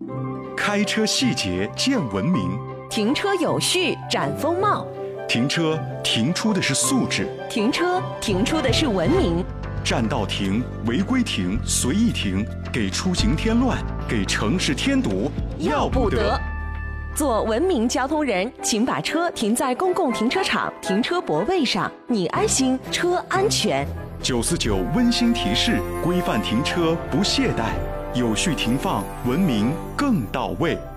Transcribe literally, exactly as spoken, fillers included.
开车细节见文明， 停车有序展风貌。 停车停出的是素质， 停车停出的是文明。 占道停、违规停、随意停，给出行添乱，给城市添堵， 要不得。做文明交通人，请把车停在公共停车场停车泊位上，你安心，车安全。 九四九温馨提示：规范停车不懈怠，有序停放，文明更到位。